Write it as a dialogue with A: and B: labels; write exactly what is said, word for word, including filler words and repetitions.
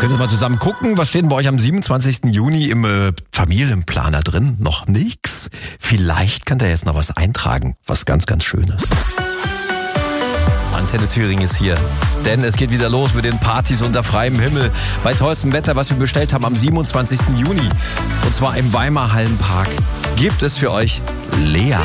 A: Könnt ihr mal zusammen gucken, was steht denn bei euch am siebenundzwanzigsten Juni im äh, Familienplaner drin? Noch nix? Vielleicht kann der jetzt noch was eintragen, was ganz, ganz Schönes. Antenne Thüringen ist hier, denn es geht wieder los mit den Partys unter freiem Himmel bei tollstem Wetter, was wir bestellt haben am siebenundzwanzigsten Juni. Und zwar im Weimar Hallenpark gibt es für euch Lea.